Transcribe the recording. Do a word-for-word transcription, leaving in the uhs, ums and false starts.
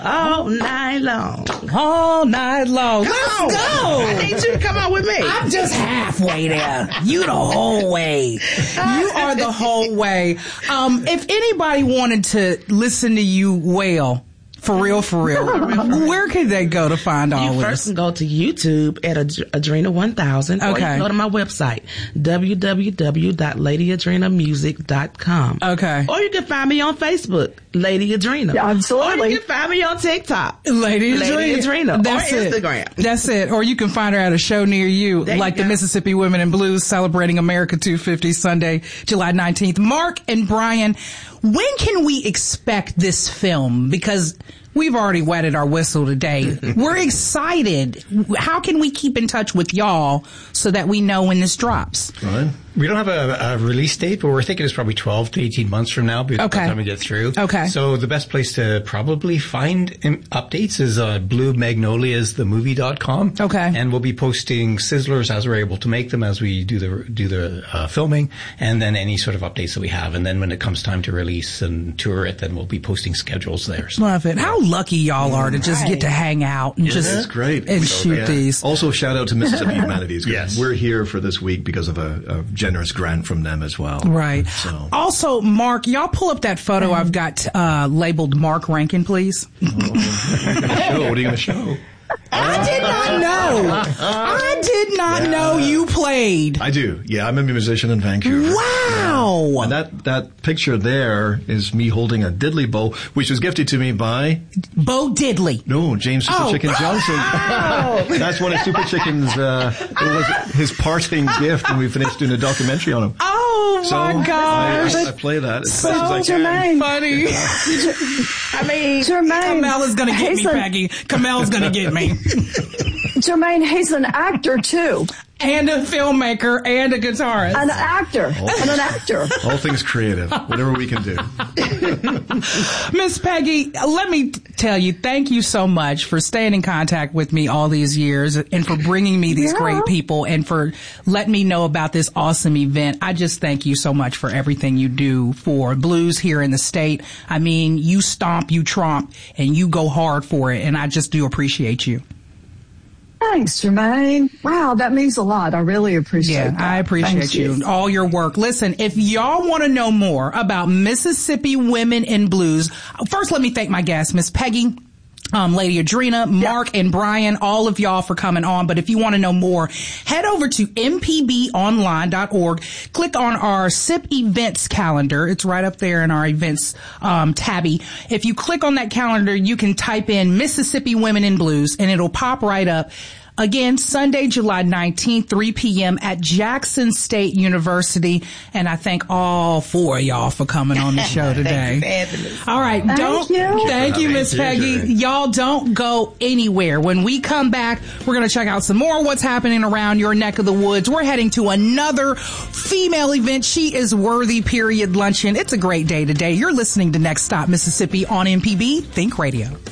All night long. All night long. Come Let's on. go. I need you to come on with me. I'm just halfway there. You the whole way. You are the whole way. Um, if anybody wanted to listen to you wail, for real, for real, where can they go to find all you this? first can go to YouTube at Ad- Adrena one thousand. Or you Okay. can go to my website, w w w dot lady adrena music dot com. Okay. Or you can find me on Facebook, Lady Adrena. Yeah, absolutely. Or you can find me on TikTok, Lady Lady Adrena. Adrena. That's or it. Instagram. That's it. Or you can find her at a show near you, There you like the go. Mississippi Women in Blues celebrating America two fifty Sunday, July nineteenth. Mark and Brian, when can we expect this film? Because we've already wetted our whistle today. We're excited. How can we keep in touch with y'all so that we know when this drops? Ryan? We don't have a, a release date, but we're thinking it's probably twelve to eighteen months from now by the Okay. time we get through. Okay. So the best place to probably find um, updates is uh, blue magnolias the movie dot com. Okay. And we'll be posting sizzlers as we're able to make them as we do the do the uh, filming, and then any sort of updates that we have. And then when it comes time to release and tour it, then we'll be posting schedules there. So. Love it. How lucky y'all are to just get to hang out and just That's great. and We- shoot yeah. these. Also, shout out to Mississippi Humanities. 'Cause Yes. We're here for this week because of a, a generous grant from them as well. Right. So. Also, Mark, y'all pull up that photo I've got uh, labeled Mark Rankin, please. Show, what are you going to show? I did not know. I did not know you played. I do. Yeah, I'm a musician in Vancouver. Wow. And that, that picture there is me holding a diddly bow, which was gifted to me by, Bo Diddley. no, James Super Oh. Chicken Johnson. That's one of Super Chicken's, uh, it was his parting gift when we finished doing a documentary on him. Oh, So my gosh. I, I play that as So best as I can. Jermaine. funny. I mean, Jermaine. Kamel is going to get he's me, an- Peggy. Kamel's going to get me. Jermaine, he's an actor too. And a filmmaker and a guitarist. An actor. And an actor. All things creative, whatever we can do. Miss Peggy, let me t- tell you, thank you so much for staying in contact with me all these years and for bringing me these Yeah. great people and for letting me know about this awesome event. I just thank you so much for everything you do for blues here in the state. I mean, you stomp, you tromp, and you go hard for it, and I just do appreciate you. Thanks, Jermaine. Wow, that means a lot. I really appreciate Yeah, that. I appreciate Thank you. All your work. Listen, if y'all want to know more about Mississippi Women in Blues, first let me thank my guests, Miss Peggy, um, Lady Adrena, Mark, and Brian, all of y'all for coming on. But if you want to know more, head over to m p b online dot org. Click on our S I P events calendar. It's right up there in our events um, tabby. If you click on that calendar, you can type in Mississippi Women in Blues, and it'll pop right up. Again, Sunday, July nineteenth, three p.m. at Jackson State University. And I thank all four of y'all for coming on the show today. Fabulous. All right. Thank don't, you. Thank you, Miss Peggy. Y'all don't go anywhere. When we come back, we're going to check out some more what's happening around your neck of the woods. We're heading to another female event. She is worthy, period, luncheon. It's a great day today. You're listening to Next Stop Mississippi on M P B Think Radio.